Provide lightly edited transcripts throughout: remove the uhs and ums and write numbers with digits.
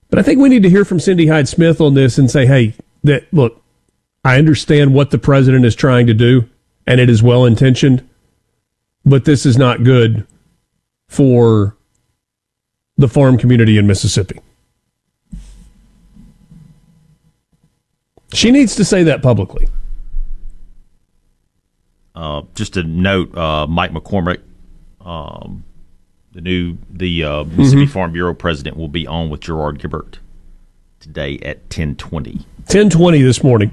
But I think we need to hear from Cindy Hyde-Smith on this and say, hey, look, I understand what the president is trying to do, and it is well-intentioned, but this is not good for the farm community in Mississippi. She needs to say that publicly. Just a note, Mike McCormick, the Mississippi Farm Bureau president, will be on with Gerard Gibert today at 10:20. 10:20 this morning.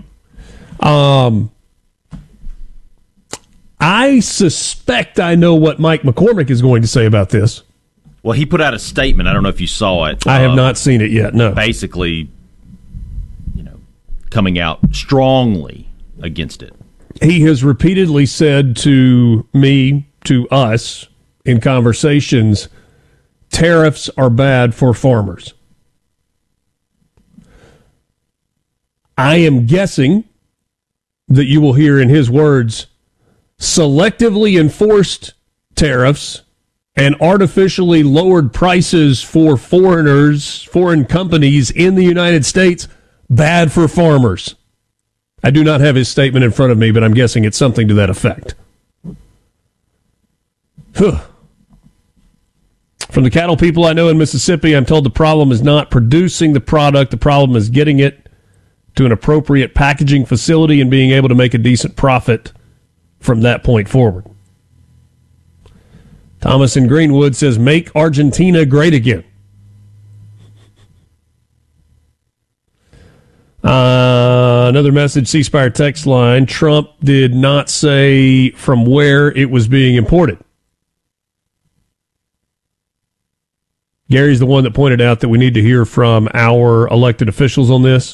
I suspect I know what Mike McCormick is going to say about this. Well, he put out a statement. I don't know if you saw it. I have not seen it yet, no. Basically, coming out strongly against it. He has repeatedly said to me, to us, in conversations, tariffs are bad for farmers. I am guessing that you will hear in his words, selectively enforced tariffs and artificially lowered prices for foreign companies in the United States, bad for farmers. I do not have his statement in front of me, but I'm guessing it's something to that effect. From the cattle people I know in Mississippi, I'm told the problem is not producing the product. The problem is getting it to an appropriate packaging facility and being able to make a decent profit from that point forward. Thomas in Greenwood says, make Argentina great again. Another message, C Spire text line. Trump did not say from where it was being imported. Gary's the one that pointed out that we need to hear from our elected officials on this.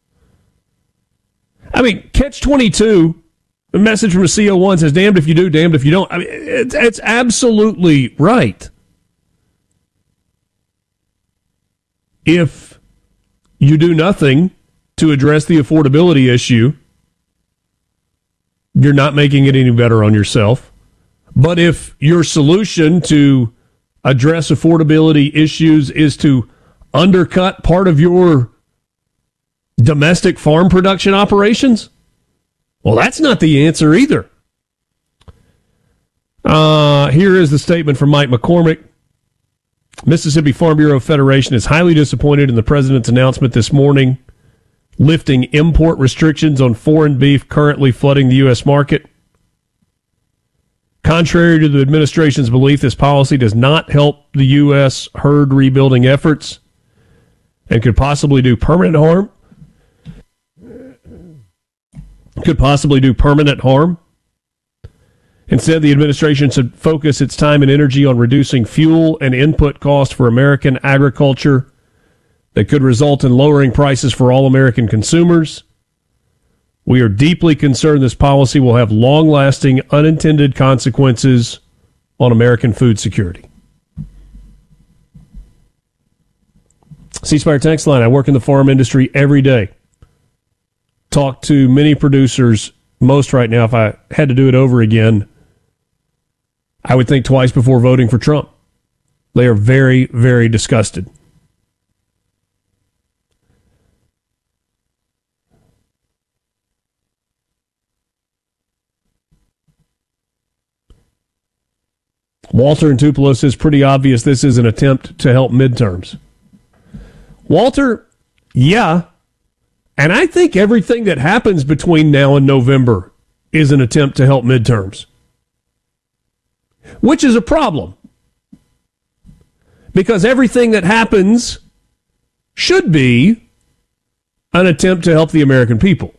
I mean, catch-22, a message from a CO1 says, damned if you do, damned if you don't. I mean, it's absolutely right. If you do nothing to address the affordability issue, you're not making it any better on yourself. But if your solution to address affordability issues is to undercut part of your domestic farm production operations, well, that's not the answer either. Here is the statement from Mike McCormick. Mississippi Farm Bureau Federation is highly disappointed in the president's announcement this morning lifting import restrictions on foreign beef currently flooding the U.S. market. Contrary to the administration's belief, this policy does not help the U.S. herd rebuilding efforts and could possibly do permanent harm. Instead, the administration should focus its time and energy on reducing fuel and input costs for American agriculture that could result in lowering prices for all American consumers. We are deeply concerned this policy will have long-lasting unintended consequences on American food security. C-Spire text line. I work in the farm industry every day. Talk to many producers, most right now. If I had to do it over again, I would think twice before voting for Trump. They are very, very disgusted. Walter in Tupelo says, pretty obvious this is an attempt to help midterms. Walter, yeah. And I think everything that happens between now and November is an attempt to help midterms. Which is a problem. Because everything that happens should be an attempt to help the American people.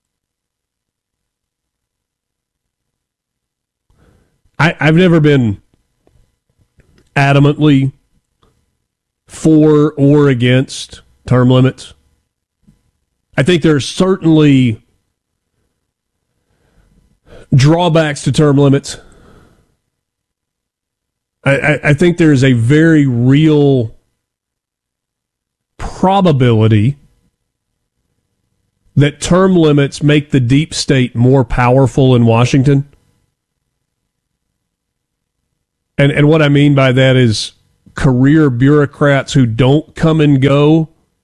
I've never been adamantly for or against term limits. I think there are certainly drawbacks to term limits. I think there is a very real probability that term limits make the deep state more powerful in Washington. And what I mean by that is career bureaucrats who don't come and go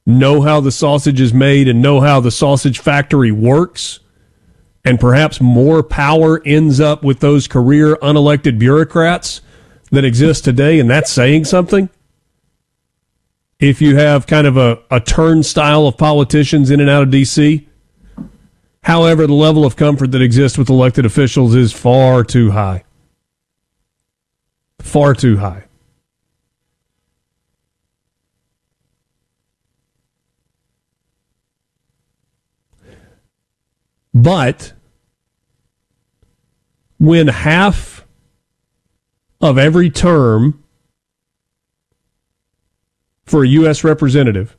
know how the sausage is made and know how the sausage factory works, and perhaps more power ends up with those career unelected bureaucrats that exist today, and that's saying something. If you have kind of a turnstile of politicians in and out of D.C., however, the level of comfort that exists with elected officials is far too high. Far too high. But when half of every term for a U.S. representative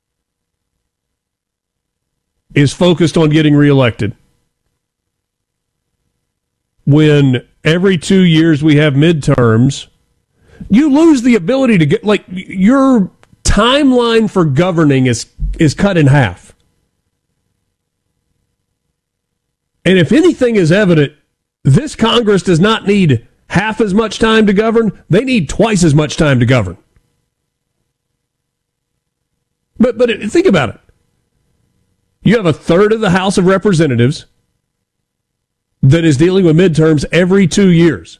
is focused on getting reelected, when every 2 years we have midterms, you lose the ability to get, like, your timeline for governing is cut in half. And if anything is evident, this Congress does not need half as much time to govern. They need twice as much time to govern. But think about it. You have a third of the House of Representatives that is dealing with midterms every 2 years.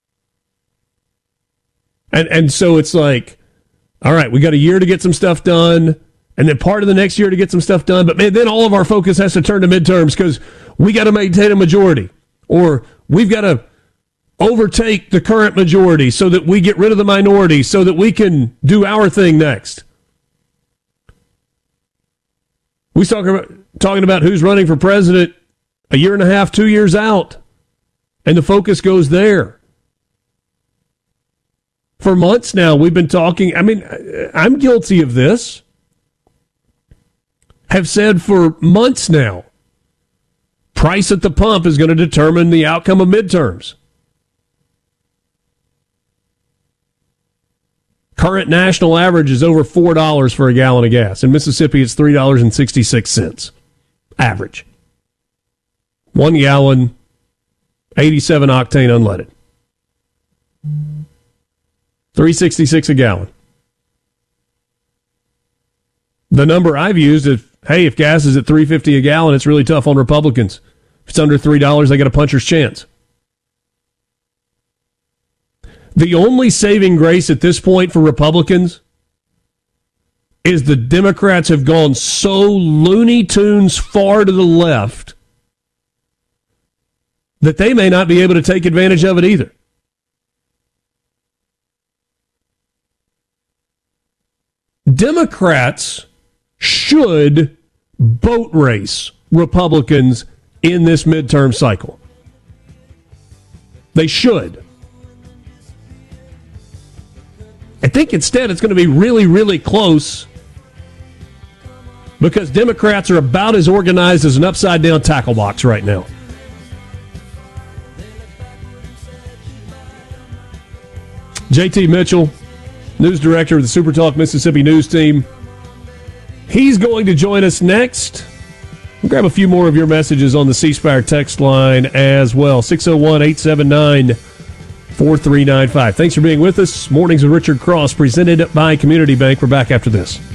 And so it's like, all right, we got a year to get some stuff done, and then part of the next year to get some stuff done, but man, then all of our focus has to turn to midterms because we got to maintain a majority, or we've got to overtake the current majority so that we get rid of the minority so that we can do our thing next. We talking about who's running for president a year and a half, 2 years out, and the focus goes there. For months now, we've been talking. I mean, I'm guilty of this. Have said for months now, price at the pump is going to determine the outcome of midterms. Current national average is over $4 for a gallon of gas. In Mississippi, it's $3.66. Average. 1 gallon, 87 octane unleaded. $3.66 a gallon. The number I've used is, hey, if gas is at $3.50 a gallon, it's really tough on Republicans. If it's under $3, they got a puncher's chance. The only saving grace at this point for Republicans is the Democrats have gone so Looney Tunes far to the left that they may not be able to take advantage of it either. Democrats should boat race Republicans in this midterm cycle. They should. I think instead it's going to be really, really close because Democrats are about as organized as an upside-down tackle box right now. JT Mitchell, news director of the SuperTalk Mississippi News Team. He's going to join us next. We'll grab a few more of your messages on the C Spire text line as well. 601-879-4395. Thanks for being with us. Mornings with Richard Cross, presented by Community Bank. We're back after this.